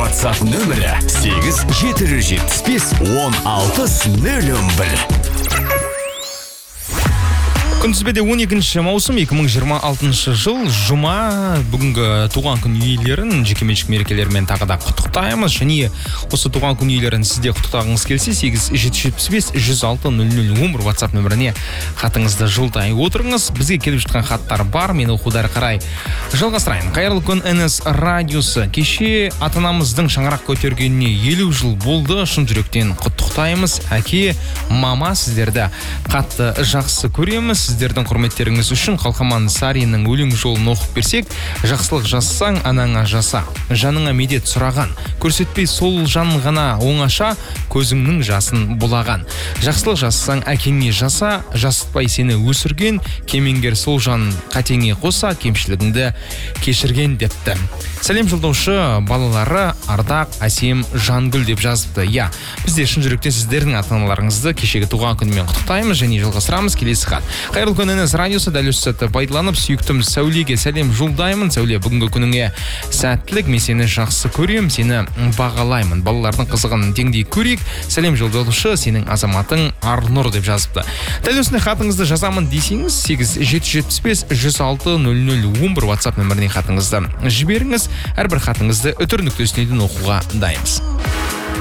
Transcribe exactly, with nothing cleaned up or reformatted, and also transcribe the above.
WhatsApp нөмірі сегіз жеті жүз жетпіс бес он алты нөл бір. Күнтізбеде он екінші маусым екі мың жиырма алтыншы жыл жұма. Бүгінгі туған күн иелерін жекеменшік мерекелермен тағы да құттықтаймыз. Және осы туған күн иелерін сізде құттықтағыңыз келсе сегіз жеті жүз жетпіс бес жүз алты нөл нөл он бір WhatsApp нөміріне хатыңызды жолдай отырыңыз. Бізге келіп жатқан хаттар бар, мен оқуды әрі қарай жалғастырайын. Қайырлы күн эн эс радиосы. Кеше ата-анамыздың шаңырақ көтергеніне елу жыл болды. Шын жүректен құттықтаймыз. Әке, мама, сіздерді қатты жақсы көреміз. Сіздердің құрметтеріңіз үшін Қалқаман Саринның өлең жолын оқып берсек: жақсылық жассаң, анаңа жаса, жаныңа медет сұраған, көрсетпей сол жан ғана оңаша, көзіңнің жасын бұлаған. Жақсылық жассаң, әкеңе жаса, жасытпай сені өсірген, кемеңгер сол жан қатеңе қоса, кемшілігіңді кешірген депті. Сәлем жолдаушы балалары Ардақ, Әсем, Жангүл деп жазыпты. Я, бізде шын жүректен сіздердің ата-аналарыңызды кешегі туған күнімен құттықтаймыз және жалғастырамыз. Келесі хат. Қайырлы күн эн эс радиосы. Дәл осы сәтті пайдаланып, сүйіктім Сәулеге сәлем жолдаймын. Сәуле, бүгінгі күніңе сәттілік. Мен сені жақсы көрем, сені бағалаймын. Балалардың қызығын теңдей көрейік. Сәлем жолдаушы, сенің азаматың Арнұр деп жазыпты. Дәл осындай хатыңызды жазамын десеңіз сегіз жеті жүз жетпіс бес жүз алты нөл нөл он бір WhatsApp нөміріне хатыңызды жіберіңіз. Әрбір хатыңызды үтір нүктесінен оқуға дайынбыз.